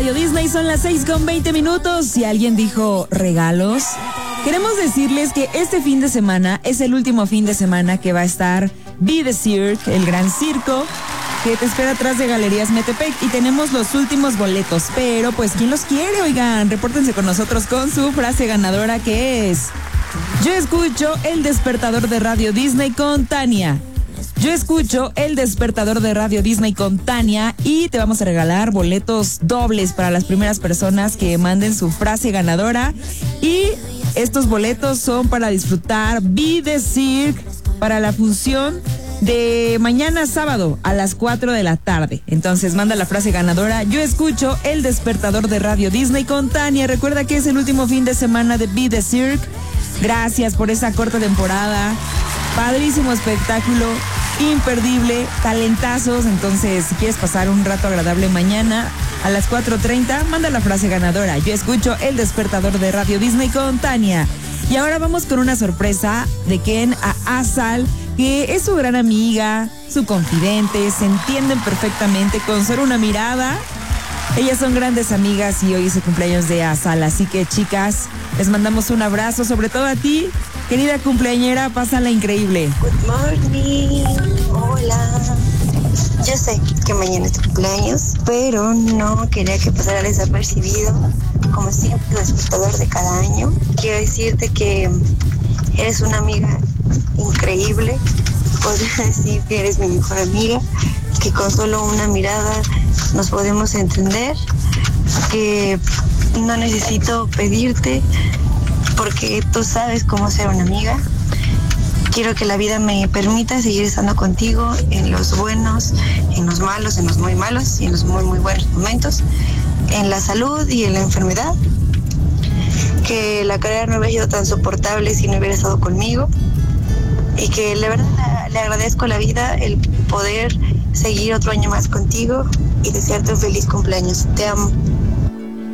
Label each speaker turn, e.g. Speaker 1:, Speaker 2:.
Speaker 1: Radio Disney, son las 6:20. Si alguien dijo regalos, queremos decirles que este fin de semana es el último fin de semana que va a estar Be The Cirque, el gran circo, que te espera atrás de Galerías Metepec, y tenemos los últimos boletos. Pero pues, ¿quién los quiere? Oigan, repórtense con nosotros con su frase ganadora, que es: yo escucho el despertador de Radio Disney con Tania. Yo escucho el despertador de Radio Disney con Tania, y te vamos a regalar boletos dobles para las primeras personas que manden su frase ganadora. Y estos boletos son para disfrutar Be The Cirque para la función de mañana sábado a las 4 de la tarde. Entonces manda la frase ganadora: yo escucho el despertador de Radio Disney con Tania. Recuerda que es el último fin de semana de Be The Cirque. Gracias por esa corta temporada. Padrísimo espectáculo, imperdible, talentazos. Entonces, si quieres pasar un rato agradable mañana a las 4:30, manda la frase ganadora: yo escucho el despertador de Radio Disney con Tania. Y ahora vamos con una sorpresa de Ken a Azal, que es su gran amiga, su confidente, se entienden perfectamente con solo una mirada. Ellas son grandes amigas y hoy es el cumpleaños de Azal, así que, chicas, les mandamos un abrazo, sobre todo a ti, querida cumpleañera, pásala increíble.
Speaker 2: Good morning, hola. Yo sé que mañana es tu cumpleaños, pero no quería que pasara desapercibido, como siempre, el despertador de cada año. Quiero decirte que eres una amiga increíble, podría decir que eres mi mejor amiga, que con solo una mirada nos podemos entender, que no necesito pedirte porque tú sabes cómo ser una amiga. Quiero que la vida me permita seguir estando contigo en los buenos, en los malos, en los muy malos y en los muy muy buenos momentos, en la salud y en la enfermedad. Que la carrera no hubiera sido tan soportable si no hubiera estado conmigo, y que la verdad le agradezco a la vida el poder seguir otro año más contigo y desearte un feliz cumpleaños. Te amo.